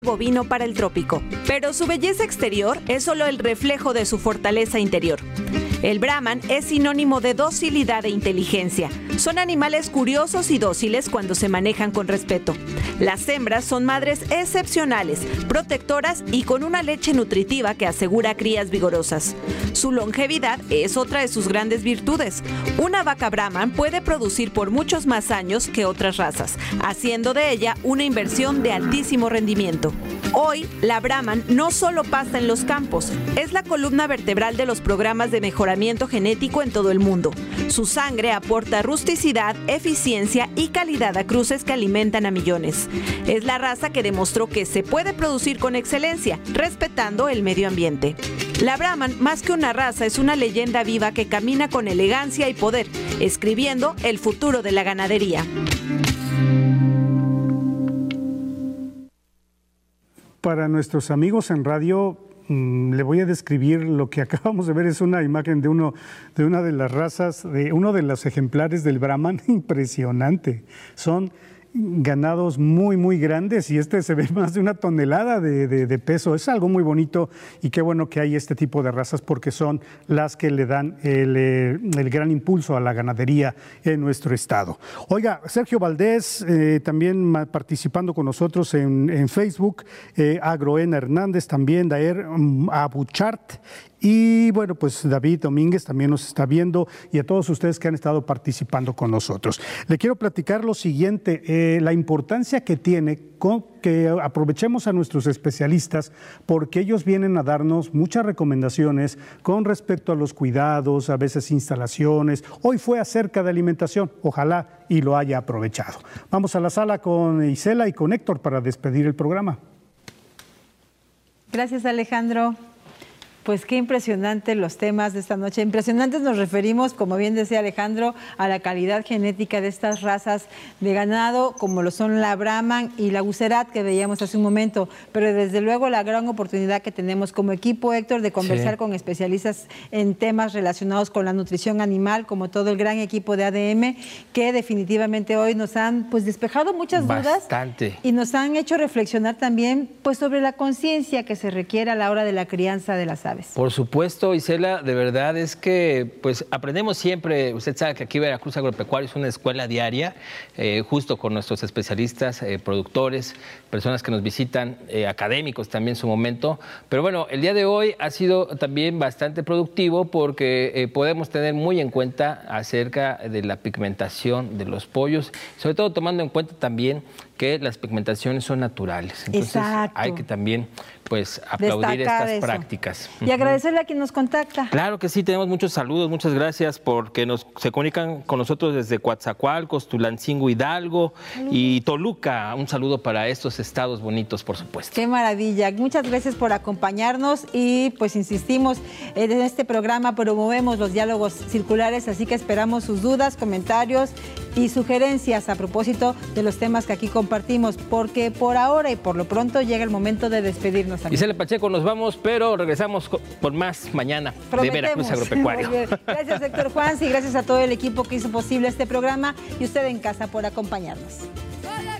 bovino para el trópico, pero su belleza exterior es solo el reflejo de su fortaleza interior. El Brahman es sinónimo de docilidad e inteligencia. Son animales curiosos y dóciles cuando se manejan con respeto. Las hembras son madres excepcionales, protectoras y con una leche nutritiva que asegura crías vigorosas. Su longevidad es otra de sus grandes virtudes. Una vaca Brahman puede producir por muchos más años que otras razas, haciendo de ella una inversión de altísimo rendimiento. Hoy, la Brahman no solo pasta en los campos, es la columna vertebral de los programas de mejoramiento genético en todo el mundo. Su sangre aporta rusticidad, eficiencia y calidad a cruces que alimentan a millones. Es la raza que demostró que se puede producir con excelencia, respetando el medio ambiente. La Brahman, más que una raza, es una leyenda viva que camina con elegancia y poder, escribiendo el futuro de la ganadería. Para nuestros amigos en radio, le voy a describir lo que acabamos de ver. Es una imagen de una de las razas, de uno de los ejemplares del Brahman, impresionante. Son ganados muy, muy grandes y se ve más de 1 tonelada de peso. Es algo muy bonito y qué bueno que hay este tipo de razas porque son las que le dan el gran impulso a la ganadería en nuestro estado. Oiga, Sergio Valdés también participando con nosotros en Facebook, Agroena Hernández también, Daer Abuchart. Y bueno, pues David Domínguez también nos está viendo y a todos ustedes que han estado participando con nosotros. Le quiero platicar lo siguiente, la importancia que tiene que aprovechemos a nuestros especialistas porque ellos vienen a darnos muchas recomendaciones con respecto a los cuidados, a veces instalaciones. Hoy fue acerca de alimentación, ojalá y lo haya aprovechado. Vamos a la sala con Isela y con Héctor para despedir el programa. Gracias, Alejandro. Pues qué impresionante los temas de esta noche. Impresionantes nos referimos, como bien decía Alejandro, a la calidad genética de estas razas de ganado, como lo son la Brahman y la Bucerat, que veíamos hace un momento. Pero desde luego la gran oportunidad que tenemos como equipo, Héctor, de conversar con especialistas en temas relacionados con la nutrición animal, como todo el gran equipo de ADM, que definitivamente hoy nos han despejado muchas dudas y nos han hecho reflexionar también sobre la conciencia que se requiere a la hora de la crianza de las aves. Por supuesto, Isela, de verdad es que aprendemos siempre. Usted sabe que aquí Veracruz Agropecuario es una escuela diaria, justo con nuestros especialistas, productores, personas que nos visitan, académicos también en su momento. Pero bueno, el día de hoy ha sido también bastante productivo porque podemos tener muy en cuenta acerca de la pigmentación de los pollos, sobre todo tomando en cuenta también que las pigmentaciones son naturales. Entonces hay que también aplaudir estas prácticas. Y agradecerle a quien nos contacta. Claro que sí, tenemos muchos saludos, muchas gracias porque se comunican con nosotros desde Coatzacoalcos, Tulancingo, Hidalgo y Toluca. Un saludo para estos estados bonitos, por supuesto. Qué maravilla. Muchas gracias por acompañarnos y insistimos en este programa, promovemos los diálogos circulares, así que esperamos sus dudas, comentarios y sugerencias a propósito de los temas que aquí compartimos, porque por ahora y por lo pronto llega el momento de despedirnos. Isela Pacheco, nos vamos, pero regresamos por más mañana. Prometemos. De Veracruz Agropecuario. Gracias, Héctor Juan, y gracias a todo el equipo que hizo posible este programa y usted en casa por acompañarnos.